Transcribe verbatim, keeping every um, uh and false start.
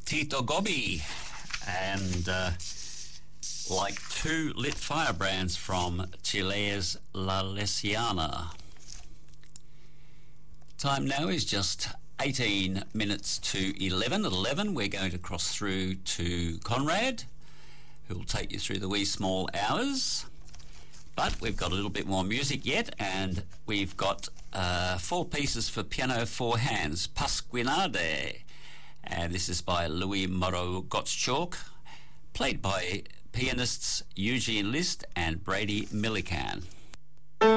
Tito Gobbi, and uh, like two lit firebrands from Chile's La Lesiana. Time now is just eighteen minutes to eleven. At eleven, we're going to cross through to Conrad, who will take you through the wee small hours. But we've got a little bit more music yet, and we've got uh, four pieces for piano, four hands, Pasquinade. And this is by Louis Moreau Gottschalk, played by pianists Eugene List and Brady Millican.